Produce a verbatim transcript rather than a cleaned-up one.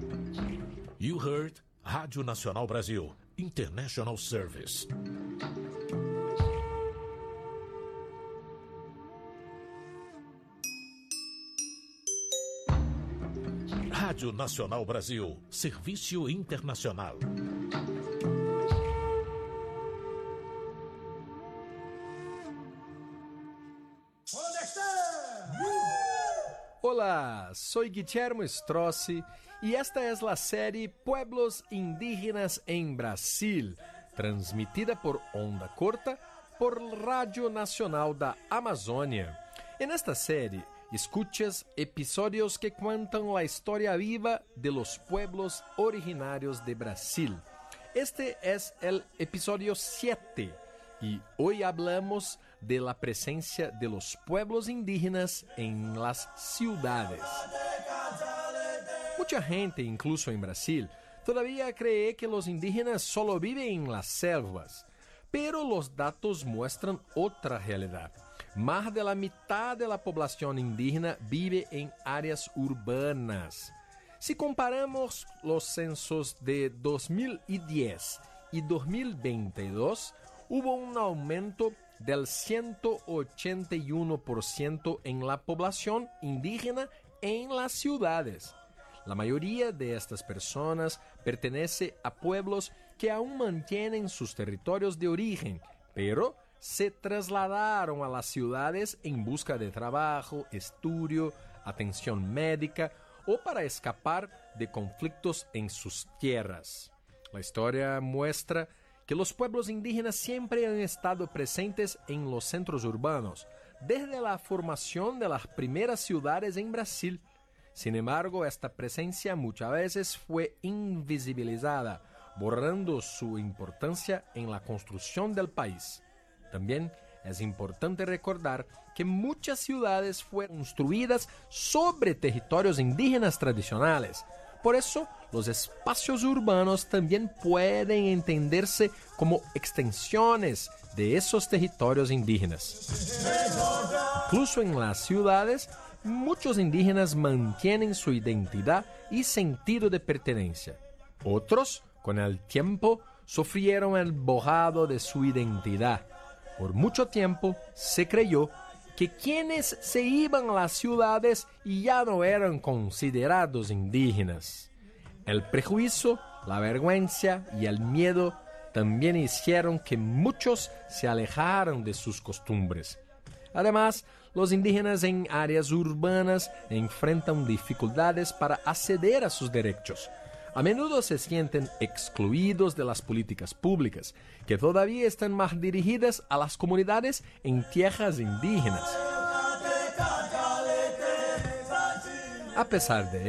You heard Rádio Nacional Brasil, International Service. Rádio Nacional Brasil, Serviço Internacional. Hola, soy Guillermo Strozzi y esta es la serie Pueblos Indígenas en Brasil, transmitida por onda corta por Radio Nacional da Amazônia. En esta serie, escuchas episodios que cuentan la historia viva de los pueblos originarios de Brasil. Este es el episodio siete y hoy hablamos de la presencia de los pueblos indígenas en las ciudades. Mucha gente, incluso en Brasil, todavía cree que los indígenas solo viven en las selvas, pero los datos muestran otra realidad. Más de la mitad de la población indígena vive en áreas urbanas. Si comparamos los censos de dos mil diez y dos mil veintidós, hubo un aumento del ciento ochenta y uno por ciento en la población indígena en las ciudades. La mayoría de estas personas pertenece a pueblos que aún mantienen sus territorios de origen, pero se trasladaron a las ciudades en busca de trabajo, estudio, atención médica o para escapar de conflictos en sus tierras. La historia muestra que los pueblos indígenas siempre han estado presentes en los centros urbanos, desde la formación de las primeras ciudades en Brasil. Sin embargo, esta presencia muchas veces fue invisibilizada, borrando su importancia en la construcción del país. También es importante recordar que muchas ciudades fueron construidas sobre territorios indígenas tradicionales. Por eso, los espacios urbanos también pueden entenderse como extensiones de esos territorios indígenas. Incluso en las ciudades, muchos indígenas mantienen su identidad y sentido de pertenencia. Otros, con el tiempo, sufrieron el borrado de su identidad. Por mucho tiempo se creyó que quienes se iban a las ciudades ya no eran considerados indígenas. El prejuicio, la vergüenza y el miedo también hicieron que muchos se alejaran de sus costumbres. Además, los indígenas en áreas urbanas enfrentan dificultades para acceder a sus derechos. A menudo se sienten excluidos de las políticas públicas, que todavía están más dirigidas a las comunidades en tierras indígenas. A pesar de